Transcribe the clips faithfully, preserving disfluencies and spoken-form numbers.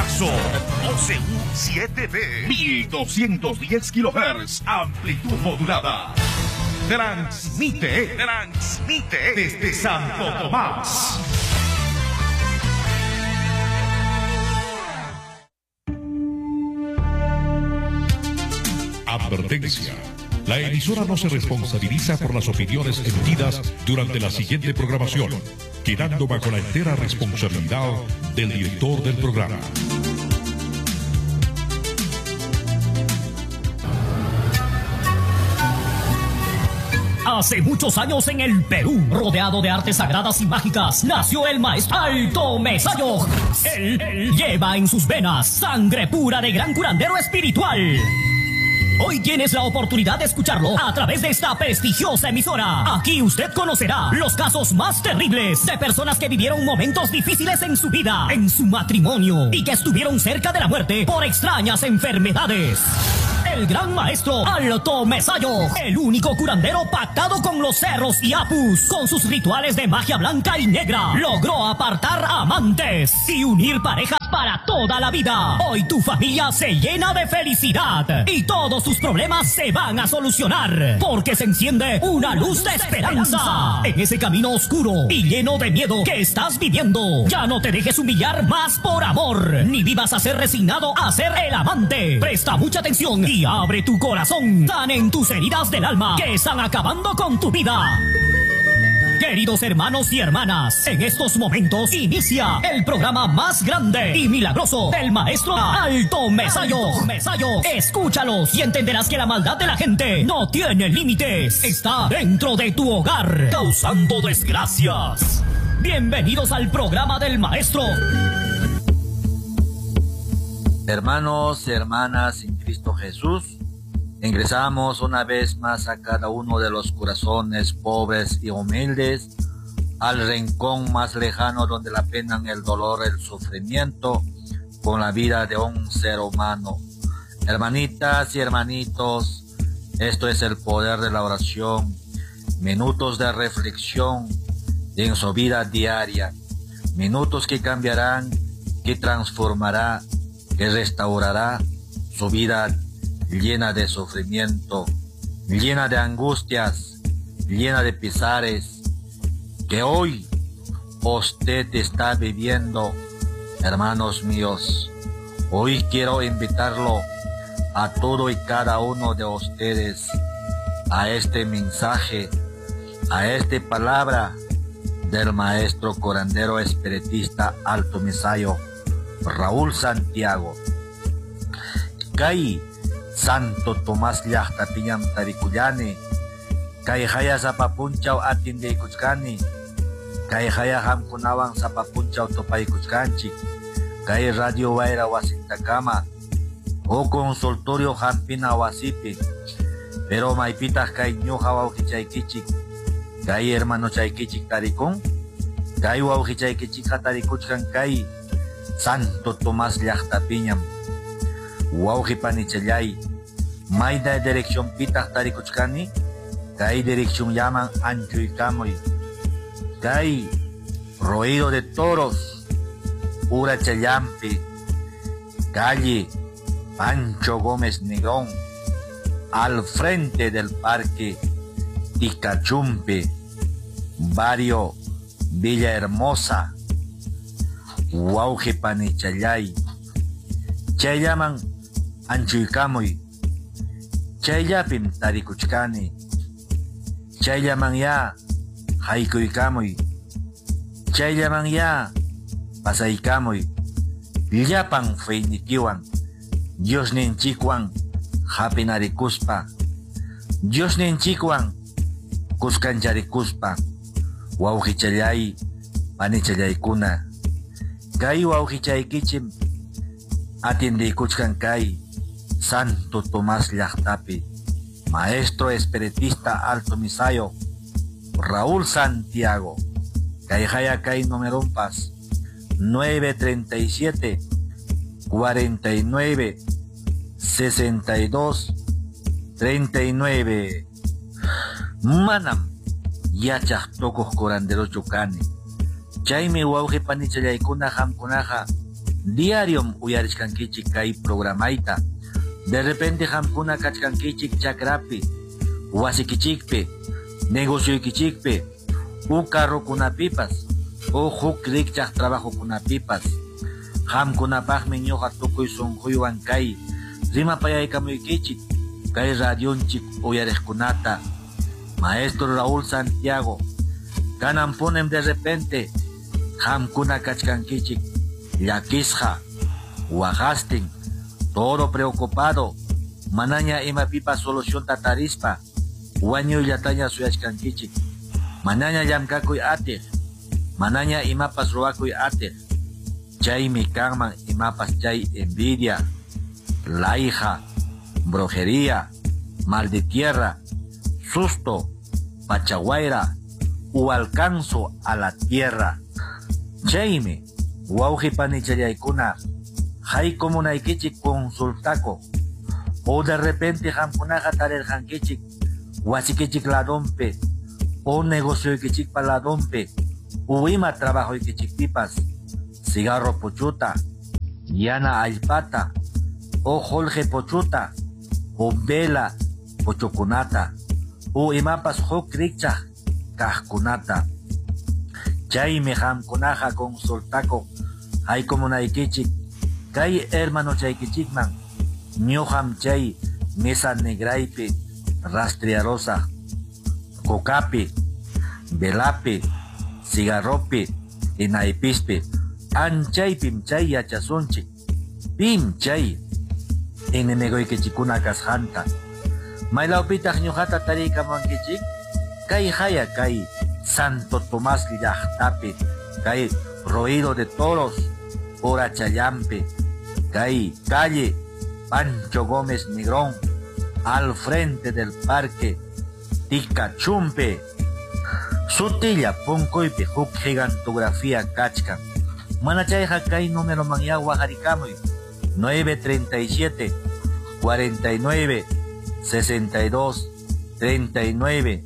Payaso, O C U siete B, mil doscientos diez kilohertz, amplitud modulada. Transmite, transmite desde Santo Tomás. Advertencia. La emisora no se responsabiliza por las opiniones emitidas durante la siguiente programación, quedando bajo la entera responsabilidad del director del programa. Hace muchos años en el Perú, rodeado de artes sagradas y mágicas, nació el maestro Alto Mesayo. Él, él lleva en sus venas sangre pura de gran curandero espiritual. Hoy tienes la oportunidad de escucharlo a través de esta prestigiosa emisora. Aquí usted conocerá los casos más terribles de personas que vivieron momentos difíciles en su vida, en su matrimonio, y que estuvieron cerca de la muerte por extrañas enfermedades. El gran maestro Alto Mesayo, el único curandero pactado con los cerros y apus, con sus rituales de magia blanca y negra, logró apartar amantes y unir parejas para toda la vida. Hoy tu familia se llena de felicidad y todos tus problemas se van a solucionar, porque se enciende una luz de esperanza en ese camino oscuro y lleno de miedo que estás viviendo. Ya no te dejes humillar más por amor, ni vivas a ser resignado a ser el amante. Presta mucha atención y abre tu corazón. Sanen tus heridas del alma que están acabando con tu vida. Queridos hermanos y hermanas, en estos momentos inicia el programa más grande y milagroso del maestro Alto Mesayo. Alto Mesayo. Escúchalos y entenderás que la maldad de la gente no tiene límites. Está dentro de tu hogar, causando desgracias. Bienvenidos al programa del maestro. Hermanos y hermanas en Cristo Jesús, ingresamos una vez más a cada uno de los corazones pobres y humildes, al rincón más lejano donde la pena, el dolor, el sufrimiento, con la vida de un ser humano. Hermanitas y hermanitos, esto es el poder de la oración, minutos de reflexión en su vida diaria, minutos que cambiarán, que transformará, que restaurará su vida llena de sufrimiento, llena de angustias, llena de pesares, que hoy usted está viviendo. Hermanos míos, hoy quiero invitarlo a todo y cada uno de ustedes a este mensaje, a esta palabra del maestro curandero espiritista Alto Mesayo, Raúl Santiago. Kay Santo Tomás llaqtapiñam tarikullani, kay haya sapapunchaw atindiykuchkani, kay haya hamkunawan sapapunchaw tupaykuchkanchik, kay Radio Wayra wasintakama, o consultorio hampina wasipi, pero maypitaj kay ñuqa wawqichaykichik, kay hermano chaykichik tarikun, kay wawqichaykichikqa tarikuchkan kay Santo Tomás llaqtapiñam. Wauji panichalay, mayda dirección pitaq tarikuchkani, kay dirección llaman Anchuykamoy, kay Ruido de Toros, Urachayampi, calle Pancho Gómez Negrón, al frente del Parque Ticachumpe, barrio Villahermosa. Wauji panichalay, chay llaman Anchuykamoy, chayllapim tarikuchkani, chayllaman ya haykuykamoy, chayllaman ya pasaykamoy, llapan feynikiwan, Diosninchikwan hapinarikuspa, Diosninchikwan kuskancharikuspa, wawqichallay panichallaykuna, kay wawqichaykichim atindiykuchkan kay Santo Tomás llaqtapi, maestro espiritista Alto Mesayo Raúl Santiago. Kay haya kay numerumpas nueve treinta y siete, cuarenta y nueve, sesenta y dos, treinta y nueve. Manam yachaq tukuq curanderochu kani, chaymi wawqi panichallaykuna hamkunaqa diarium uyarishkankichik kay programaita. De repente hamkuna kachkankichik chakrapi, wasikichikpi, negociokichikpi, u carrokunapipas, o huk rikchaq trabajokunapipas. Hamkunapaqmi ñuqa tukuy sunquywan kay rimapayaykamuykichik kay radionchik uyariqkunata. Maestro Raúl Santiago, kanan punem de repente hamkuna kachkankichik llakisqa, waqastin, todo preocupado, manaña imapipas solución tatarispa, wañullataña suyachkankichik, manaña llamkakuy atiq, manaña imapas ruwakuy atiq. Chaymi kanman imapas chay envidia, laija, brujería, mal de tierra, susto, pachaguaira, u alcanzo a la tierra. Chaymi wawqipanichallaykuna hay comunaykichik consultaco, o de repente hamkunaqa tarirqankichik wasikichik ladonpe, o negocioykichik pa ladonpe, u ima trabajoykichikpipas, cigarro pochuta, yana allpata, o Jorge pochuta, o vela pochokunata, o imapas huk rikchaq kaqkunata. Chaymi hamkunaqa consultaco hay comunaykichik kay hermano chaykichikman ñuqam chay mesa negraypi rastrearosa, cocapi, velapi, cigarropi, inaypispi, anchaypim chay yachasunchik, pim chay enemigoykichikuna kasqanta. Maylawpitaq ñuqata tariykamunkichik kay haya kay Santo Tomás llaqtapi, kay Ruido de Toros, Horachallampi, kay calle Pancho Gómez Negrón, al frente del parque Ticachumpe. Sutilla punkoypi huk gigantografía kachkan. Manachayqa kay número manya wajarikamuy nueve treinta y siete, cuarenta y nueve, sesenta y dos, treinta y nueve.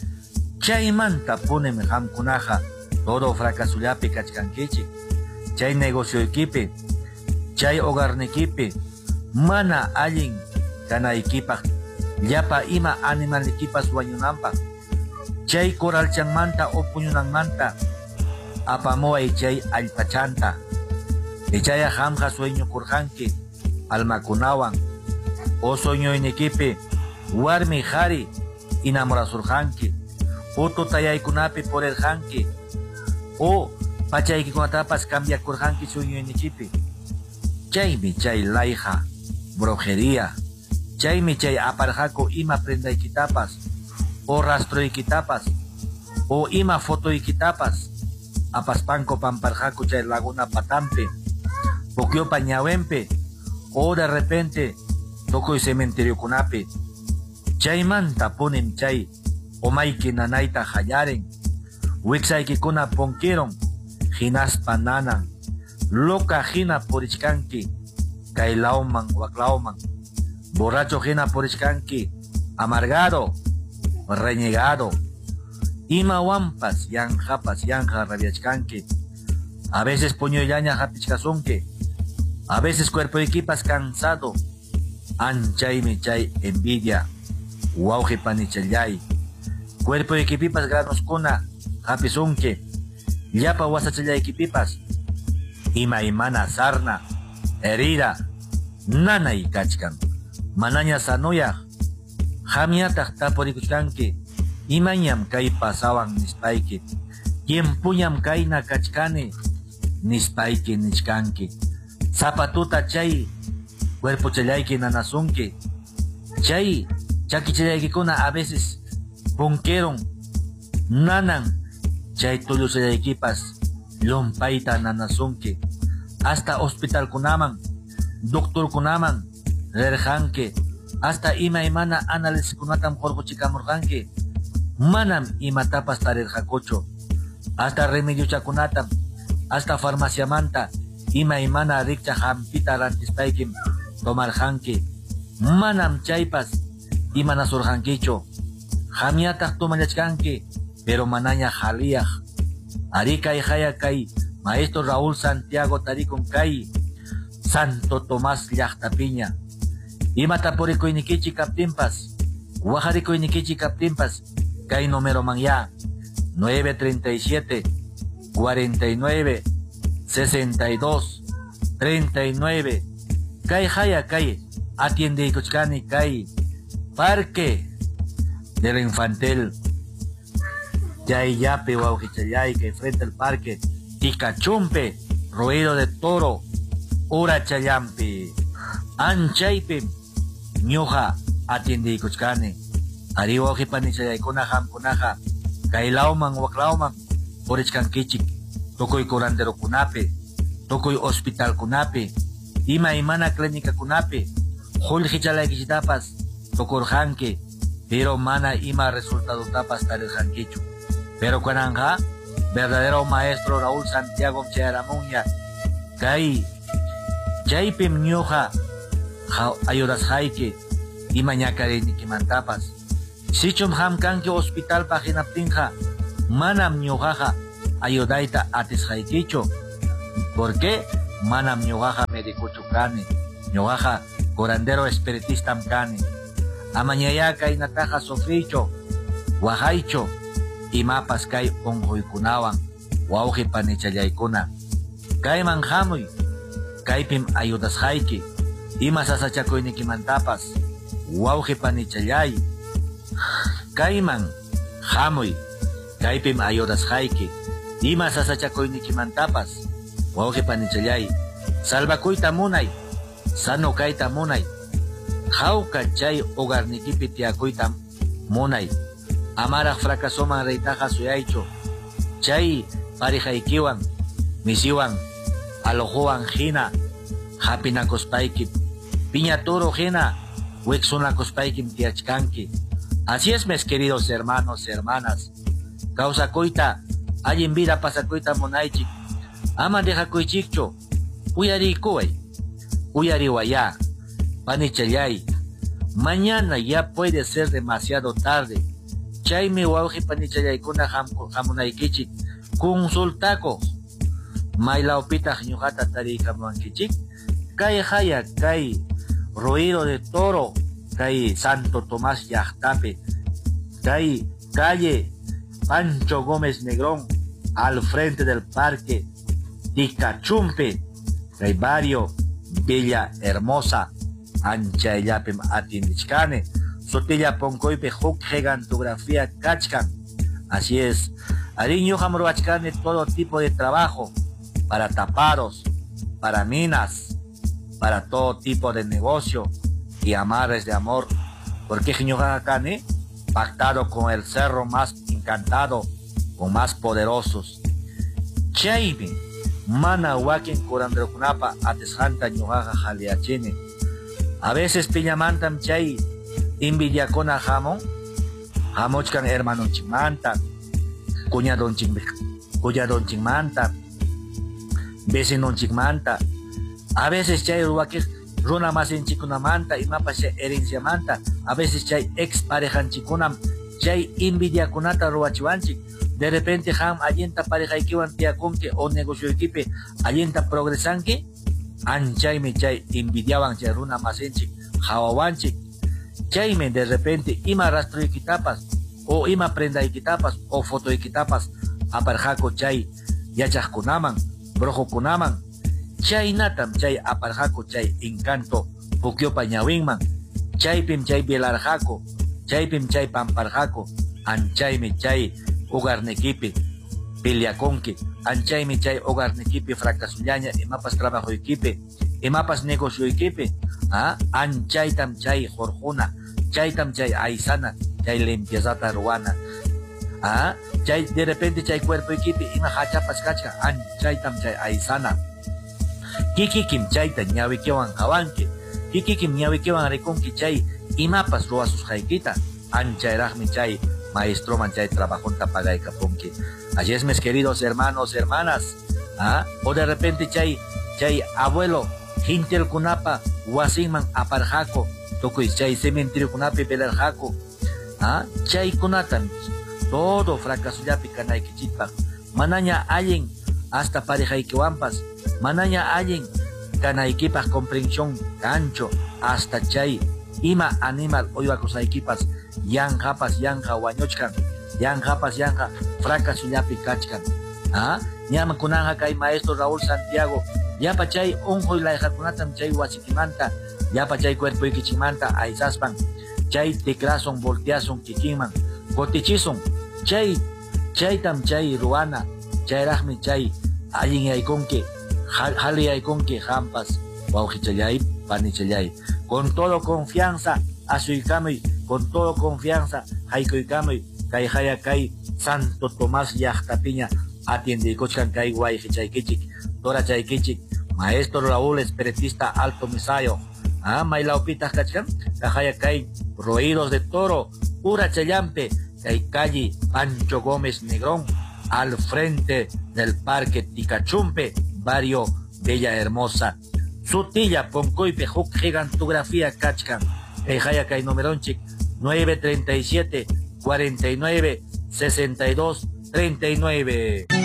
Chaymanta punem hamkunaqa todo fracasullapi kachkankichik. Chay negocio equipe, chay hogarnikipi, mana allin kanaykipaq, llapa ima animalikipas wañunanpaq. Chay coralchanmanta o puñunanmanta apamuay chay allpachanta. Ichaya hamqa sueño kurqanki almakunawan, o sueñoynikipi warmi qhari inamorasurqanki, o tutayaykunapi purirqanki, o pachaykikunatapas cambiakurqanki sueñoynikipi. Chaymi chay layja, brujería, chaymi chay aparqaku ima prendaykitapas, o rastroykitapas, o ima fotoykitapas, apaspanko pamparqaku chay laguna patampi, pukyopa ñawempi, o de repente tukuy cementeriokunapi. Chaymanta punim chay umayki nanayta hallaren, wiksaykikuna punkiron, hinaspa nanan, loca hina purichkanki, kay lawman waklawman, borracho hina purichkanki, amargado, reñegado, ima wampas yanjapas yanja rabiachkanki, a veces puñoyaña hapichkasunki, a veces cuerpo equipas cansado, anchaymi chay envidia, wauji panichallay, cuerpo equipipas granoskuna hapisunki, llapa wasachallay-kipipas, ima imana sarna, herida, nanay kachkan, manaña sanuyaj, hamiataq tapurikuchkanki, imañam kay pasawan nispayki, tiempuñam kayna kachkani, nispayki nichkanki, zapatuta chay, cuerpo challayki nanasunki, chay, chakichallaykikuna a veces punkeron, nanan, chay tullusallaykipas, lompayta nanasunki, hasta hospital kunaman, doctor kunaman, rirqanki, hasta ima imana análisis kunatam jorquchikamurqanki, manam imatapas tarirqakuchu, hasta remedio chakunatam, hasta farmacia manta, ima imana rikcha hampita rantispaykim tomarqanki, manam chaypas imana surqankichu, hamiataq tumallachkanki, pero manaña jaliyaj. Ari kay haya kay Maestro Raúl Santiago tarikun kay Santo Tomás llaqtapiña. Imata purikuynikichik kaptinpas, wajarikuynikichik kaptinpas, kay número man ya, nueve treinta y siete, cuarenta y nueve, sesenta y dos, treinta y nueve. Kay haya kay, atiende ikuchkani kay, Parque del Infantil. Yay yape waujichayay, kay frente al parque, Ticachumpe, ruido de toro, ura chayampi, anchaypi, ñuja, atiende ikuchkani. Ari wauhipani chayaykuna hamkunaja, kay lauman waklauman, purichkankichik, tukuy curandero kunapi, tukuy hospital kunapi, ima imana clínica kunapi, julhichalaykishitapas, tukurjanki, pero mana ima resultado tapas tariljankichu. Pero kananja, verdadero maestro Raúl Santiago Chayaramuña, kay, chaypim ñuja, ayudas haike, ima ñakarinikimantapas. Sichum hamkanki hospital paginaptinja, manam ñujaja, ayudaita atisjaikichu. ¿Por qué? Manam ñujaja medicuchu kani, ñujaja curandero espiritistam kani. Amañaya kay nataja sofricho, wajaicho, imapas kay onjuikunawan, wauji panichallaykuna. Kay manjamuy, kaypim ayudas haiki, ima sasachakuynikimantapas, wauji panichallay. Kayman, hamuy, kaypim ayudas haiki, ima sasachakuynikimantapas, wauji panichallay. Salvakuyta munay, sano kayta munay. Jauka chay hogarnikipi tiakuyta munay. Amaraq fracasoman reytaja suyaycho. Chay parijaykiwan, misiwan, alojuwan hina, hapinakuspayki. Piña toro hina, wiksunakuspaykim tiachkanki. Así es, mis queridos hermanos, hermanas. Causa coita, allin vida pasa coita monaichik. Ama deja coichikcho. Uyari kuay. Uyari waya. Panichayay. Mañana ya puede ser demasiado tarde. Chaymi wauji panichayay kuna jamunaykichik. Consultako. Maylaupita ñuqata tarikamuankichik. Kay haya kay ruido de toro. Kay Santo Tomás llaqtapi, kay calle Pancho Gómez Negrón, al frente del parque Ticachumpe, kay barrio Villa Hermosa, anchayllapim atindichkane, sotilla poncoype huk gigantografía kachkan. Así es, ariño hamruachkane todo tipo de trabajo, para taparos, para minas, para todo tipo de negocio y amarres de amor, porque Jiñogacane, pactado con el cerro más encantado, con más poderosos. Chaymi, mana wakin curandrokunapa atesjanta ñugaja jaliachine. A veces piñamantam chay, invidiacona jamón, jamochkan hermano chimanta, cuñadon chimbe, cuñadon chimanta, vecino chimanta. A veces chay ruakis, runa más en chikunamanta y mapa se herencia manta. A veces chay ex parejan chikunam, chay envidia kunata ruachiwanchik. De repente ham allenta pareja ikiwan tiakunke o negocio equipe allenta progresanke. Anchayme chay envidiaban chay runa más en chik, jawawanchik. Chayme de repente ima rastro ikitapas o ima prenda ikitapas o foto ikitapas aparjako chay yachas kunaman, brojo kunaman. Chay natam chay aparjako chay encanto pukyopa ñawinman, chaypim chay bielarjako, chaypim chay pamparjako, anchaymi chay hogarnekipi piliakonki, anchaymi chay hogarnekipi fracasullaña imapas trabajo equipe, imapas negocio equipe, ah, anchaytam chay jorjuna, chaytam chay aysana, chay limpiezata ruana, ah, chay de repente chay cuerpo equipe ima hachapas kachka, anchaytam chay aysana. Kikikim chayta ñawikiwan hawanki, kikikim ñawikiwan rikunki chay imapas ruasus haykita, anchayrajmi chay maestroman chay trabajonta pagaykapunki. Así es, mis queridos hermanos, hermanas, ¿ah? O de repente chay, chay abuelo, hintel kunapa, wasinman aparjako, tukuy chay cementerio kunapi pelarjako, ¿ah? Chay kunatan, todo fracasullapi kanaykichitpak, manaña allen hasta parejaykiwanpas, manaña allen canaiquipas comprensión cancho hasta chay ima animal oiwacosaiquipas yanjapas yanja wañuchkan yanjapas yanja fracaso yapi kachkan ah ñama kunanja kay maestro Raúl Santiago yapa chay onjoy laijakunatam chay wasikimanta yapa chay cuerpo ikichimanta aizaspan chay tecrason volteason kikinman kotichison chay chaytam chay ruana chayrahmi chay allin yaykunki hali yaykunki hampas wawqichallay panichallay con todo confianza asuykamuy con todo confianza haykuykamuy kay haya kay Santo Tomás llaqtapiña atiendikuchkan kay wayqichaykichik torachaykichik maestro Raúl espiritista Alto Misayo ah maylawpitaq kachkan haya kay Ruidos de Toro pura challampe kay calle Pancho Gómez Negrón al frente del Parque Ticachumpe barrio Bella Hermosa Sutilla Poncoipe huk gigantografía kachkan kay haya kay numeronchik nueve treinta y siete cuarenta y nueve sesenta y dos treinta y nueve.